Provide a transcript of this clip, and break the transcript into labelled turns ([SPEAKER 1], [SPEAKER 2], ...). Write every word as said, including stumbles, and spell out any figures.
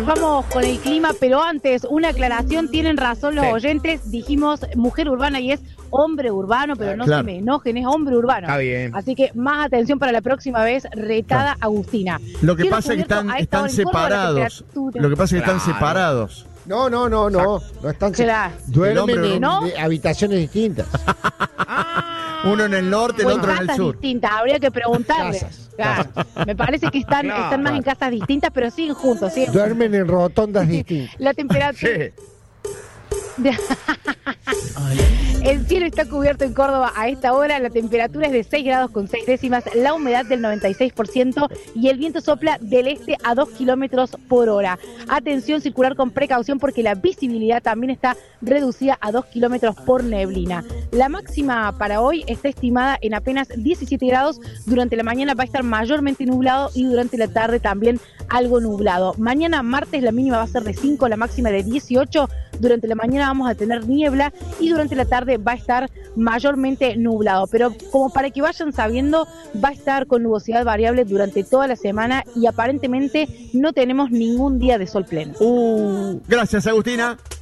[SPEAKER 1] Vamos con el clima, pero antes, una aclaración, tienen razón los
[SPEAKER 2] Sí.
[SPEAKER 1] oyentes, dijimos mujer urbana y es hombre urbano, pero no
[SPEAKER 3] Claro.
[SPEAKER 1] se me enojen, es hombre urbano.
[SPEAKER 2] Está bien.
[SPEAKER 1] Así que más atención para la próxima vez, retada
[SPEAKER 3] Claro.
[SPEAKER 1] Agustina.
[SPEAKER 3] Lo que
[SPEAKER 1] Cielo
[SPEAKER 3] pasa es que
[SPEAKER 1] cubierto
[SPEAKER 3] están,
[SPEAKER 1] a esta
[SPEAKER 3] están
[SPEAKER 1] hora en Córdoba, la
[SPEAKER 3] separados.
[SPEAKER 1] temperatura.
[SPEAKER 3] Lo que pasa es que están
[SPEAKER 2] Claro.
[SPEAKER 3] separados.
[SPEAKER 4] No, no, no, no. No están.
[SPEAKER 1] Claro.
[SPEAKER 4] Duermen
[SPEAKER 3] El hombre,
[SPEAKER 4] en
[SPEAKER 1] ¿no?
[SPEAKER 4] de- habitaciones distintas.
[SPEAKER 3] Uno en el norte, el
[SPEAKER 1] Bueno,
[SPEAKER 3] otro en el
[SPEAKER 1] casas
[SPEAKER 3] sur.
[SPEAKER 1] distintas, habría que preguntarle.
[SPEAKER 4] Casas,
[SPEAKER 1] Claro. Me parece que están,
[SPEAKER 2] Claro.
[SPEAKER 1] están más en casas distintas, pero siguen juntos. ¿Sí?
[SPEAKER 4] Duermen en rotondas distintas.
[SPEAKER 1] La temperatura.
[SPEAKER 2] Sí.
[SPEAKER 1] El cielo está cubierto en Córdoba a esta hora, la temperatura es de seis grados con seis décimas, la humedad del noventa y seis por ciento y el viento sopla del este a dos kilómetros por hora. Atención, circular con precaución porque la visibilidad también está reducida a dos kilómetros por neblina. La máxima para hoy está estimada en apenas diecisiete grados, durante la mañana va a estar mayormente nublado y durante la tarde también algo nublado. Mañana martes la mínima va a ser de cinco, la máxima de dieciocho, durante la mañana vamos a tener niebla y durante la tarde va a estar mayormente nublado, pero como para que vayan sabiendo, va a estar con nubosidad variable durante toda la semana y aparentemente no tenemos ningún día de sol pleno.
[SPEAKER 3] Uh, gracias, Agustina.